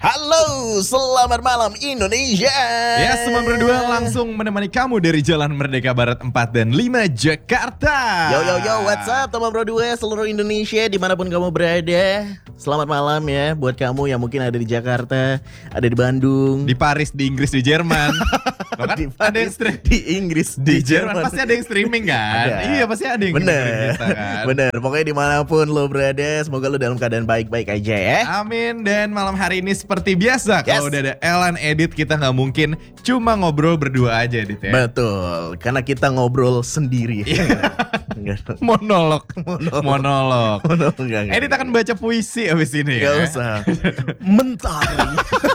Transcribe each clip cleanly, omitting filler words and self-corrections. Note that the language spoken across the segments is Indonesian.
Halo, selamat malam Indonesia. Ya, semua berdua langsung menemani kamu dari Jalan Merdeka Barat 4 dan 5 Jakarta. Yo, what's up teman berdua seluruh Indonesia dimanapun kamu berada. Selamat malam ya buat kamu yang mungkin ada di Jakarta, ada di Bandung, Di Paris, di Inggris, di Jerman. Loh kan di ada yang di Inggris, di Jerman. pasti ada yang streaming kan? Ada. Iya, pasti ada yang Bener, kita kan. bener. Pokoknya dimanapun lo berada, semoga lo dalam keadaan baik-baik aja ya. Amin. Dan malam hari ini seperti biasa, kalau Yes. udah ada Elan Edit, kita nggak mungkin cuma ngobrol berdua aja, Edit ya. Betul, karena kita ngobrol sendiri. Enggak. Monolog. Monolog. Enggak. Edit akan baca puisi abis ini Gak ya. usah. Mentari.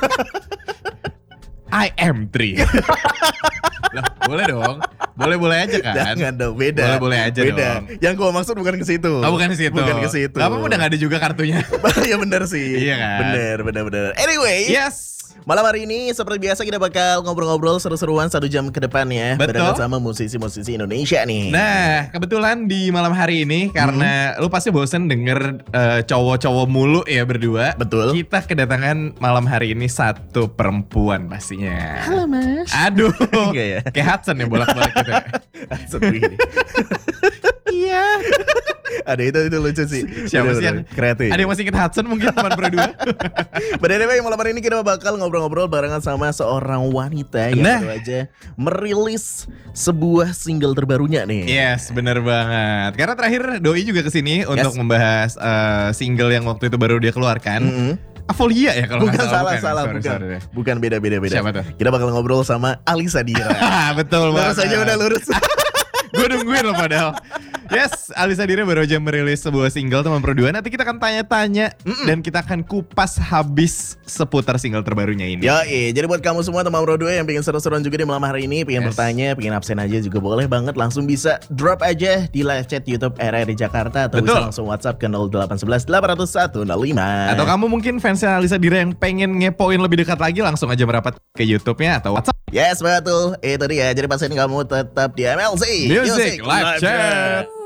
I am 3. Lah, boleh dong. Boleh aja kan? Jangan dong, beda. Boleh aja beda. dong. Yang gua maksud bukan ke situ. Oh, bukan ke situ. Bukan ke situ. Gak apa-apa, udah gak ada juga kartunya. Ya benar sih. Iya kan? Bener. Anyway, Yes. malam hari ini seperti biasa kita bakal ngobrol-ngobrol seru-seruan 1 jam ke depan ya. Betul. Barengan sama musisi-musisi Indonesia nih. Nah, kebetulan di malam hari ini karena lu pasti bosen denger cowok-cowok mulu ya berdua. Betul. Kita kedatangan malam hari ini satu perempuan pastinya. Halo Mas. Aduh. Enggak ya? Kayak Hudson ya bolak-balik gitu. Begini. Iya. Ada itu lucu sih. Siapa sih yang kreatif? Ada yang masih inget Hudson mungkin teman berdua? But anyway, malam hari ini kita bakal ngobrol-ngobrol barengan sama seorang wanita yang Nah. baru aja merilis sebuah single terbarunya nih. Yes, bener banget. Karena terakhir Doi juga kesini untuk membahas single yang waktu itu baru dia keluarkan. Avolia ya kalau Bukan nggak salah, Sorry, bukan. sorry. Bukan beda. Siapa tuh? Kita bakal ngobrol sama Alisa Dira. Betul banget. Lurus aja udah lurus. Gue nungguin loh padahal. Yes, Alisa Dira baru aja merilis sebuah single teman berdua. Nanti kita akan tanya-tanya dan kita akan kupas habis seputar single terbarunya ini. Jadi buat kamu semua teman Bro 2 yang pengen seru-seruan juga di malam hari ini, pengen Yes. bertanya, pengen absen aja juga boleh banget, langsung bisa drop aja di live chat YouTube RRI Jakarta atau Betul. bisa langsung WhatsApp ke 0811 800 105. Atau kamu mungkin fansnya Alisa Dira yang pengen ngepoin lebih dekat lagi, langsung aja merapat ke YouTube-nya atau WhatsApp. Yes, betul. Itu dia. Jadi pastiin kamu tetap di MLC Music Live Chat.